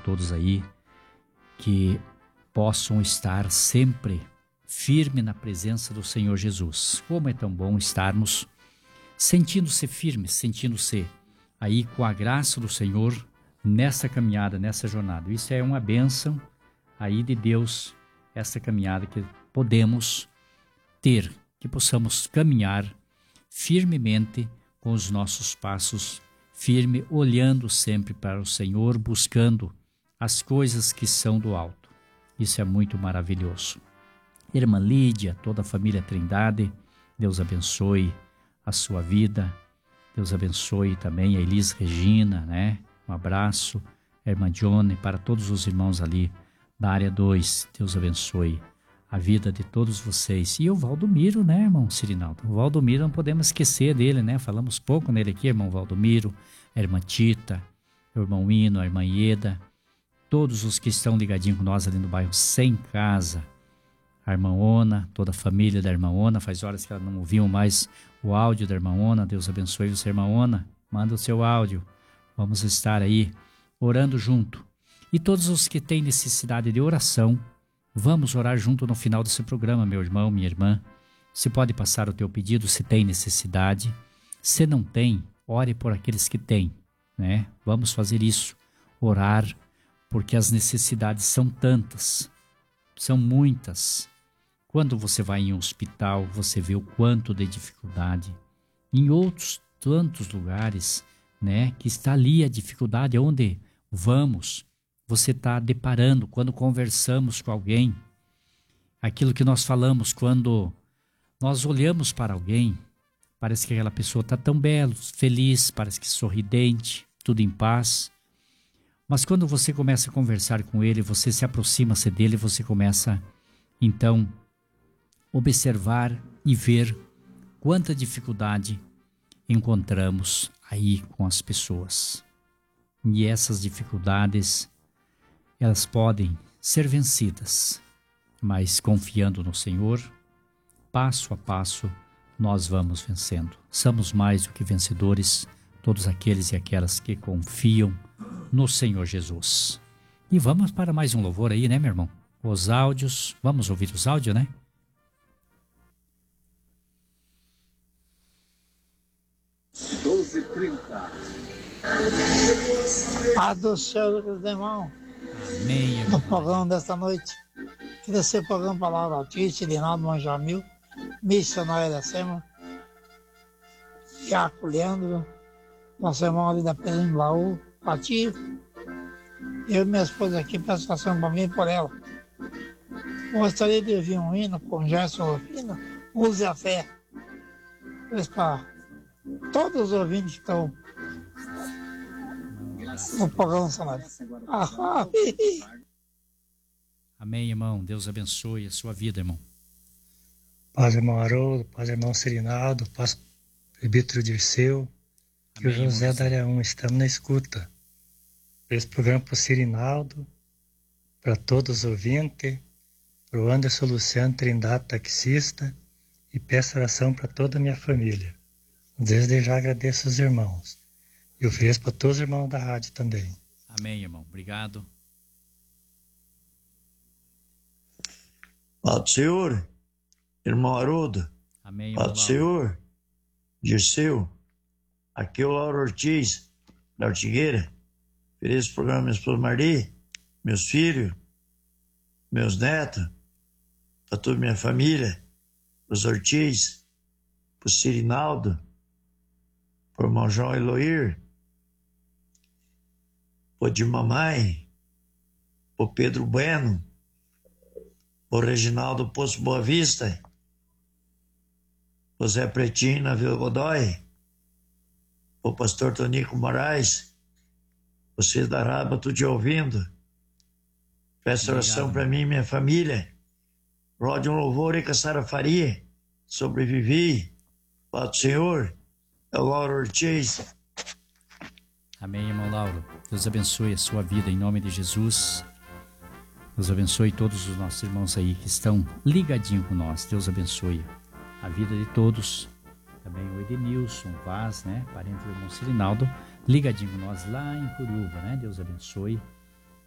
todos aí, que possam estar sempre firme na presença do Senhor Jesus. Como é tão bom estarmos sentindo-se firmes, sentindo-se aí com a graça do Senhor nessa caminhada, nessa jornada. Isso é uma bênção aí de Deus, essa caminhada que podemos ter, que possamos caminhar firmemente com os nossos passos, firme, olhando sempre para o Senhor, buscando as coisas que são do alto. Isso é muito maravilhoso. Irmã Lídia, toda a família Trindade, Deus abençoe a sua vida, Deus abençoe também a Elis Regina, né? Um abraço, a irmã Johnny, para todos os irmãos ali da área 2, Deus abençoe a vida de todos vocês. E o Valdomiro, né, irmão Cirinaldo? O Valdomiro não podemos esquecer dele, né? Falamos pouco nele aqui, irmão Valdomiro, a irmã Tita, o irmão Hino, a irmã Ieda, todos os que estão ligadinhos com nós ali no bairro Sem Casa, a irmã Ona, toda a família da irmã Ona, faz horas que ela não ouviu mais o áudio da irmã Ona. Deus abençoe você, irmã Ona, manda o seu áudio, vamos estar aí orando junto. E todos os que têm necessidade de oração, vamos orar junto no final desse programa, meu irmão, minha irmã. Você pode passar o teu pedido se tem necessidade. Se não tem, ore por aqueles que têm, né? Vamos fazer isso, orar, porque as necessidades são tantas, são muitas. Quando você vai em um hospital, você vê o quanto de dificuldade. Em outros tantos lugares, né, que está ali a dificuldade, onde vamos, você está deparando quando conversamos com alguém. Aquilo que nós falamos, quando nós olhamos para alguém, parece que aquela pessoa está tão bela, feliz, parece que sorridente, tudo em paz. Mas quando você começa a conversar com ele, você se aproxima-se dele, você começa, então, observar e ver quanta dificuldade encontramos aí com as pessoas. E essas dificuldades, elas podem ser vencidas, mas confiando no Senhor, passo a passo, nós vamos vencendo. Somos mais do que vencedores, todos aqueles e aquelas que confiam no Senhor Jesus. E vamos para mais um louvor aí, né, meu irmão? Os áudios, vamos ouvir os áudios, né? A do Senhor, meus irmãos. Amém. No programa desta noite, queria ser programa para Laura Altiste, Linaldo Manjamil, missionário da SEMA, Jaco Leandro, nosso irmão ali da Pedra do Laú, Patio. Eu e minha esposa aqui, peço oração para mim e por ela. Gostaria de ouvir um hino com Gerson Rufino, Use a Fé. Isso para todos os ouvintes que estão no programa Salário. Amém, irmão. Deus abençoe a sua vida, irmão. Paz, irmão Haroldo, paz, irmão Cirinaldo, paz, presbítero Dirceu e o José irmão. da Área 1. Estamos na escuta. Esse programa para o Cirinaldo, para todos os ouvintes, para o Anderson Luciano Trindade, taxista, e peço oração para toda a minha família. Desde já agradeço os irmãos. E ofereço para todos os irmãos da rádio também. Amém, irmão. Obrigado. Paz do Senhor, irmão Haroldo. Amém, irmão. Paz do Senhor, Dirceu. Aqui é o Lauro Ortiz, da Ortigueira. Ofereço o programa minha esposa Marli, meus filhos, meus netos, para toda a minha família, os Ortiz, para o Cirinaldo, para o irmão João Eloir, para o de mamãe, para o Pedro Bueno, para o Reginaldo Poço Boa Vista, para o Zé Pretinho na Vila Godoy, para o pastor Tonico Moraes, vocês da Raba, tudo te ouvindo. Peço oração para mim e minha família. Rode um louvor e Caçara Faria. Sobrevivi. Paz do Senhor. É o Lauro Ortiz. Amém, irmão Lauro. Deus abençoe a sua vida em nome de Jesus. Deus abençoe todos os nossos irmãos aí que estão ligadinhos com nós. Deus abençoe a vida de todos. Também o Edenilson Vaz, né? Parente do irmão Cirinaldo, ligadinho com nós lá em Curiúva, né? Deus abençoe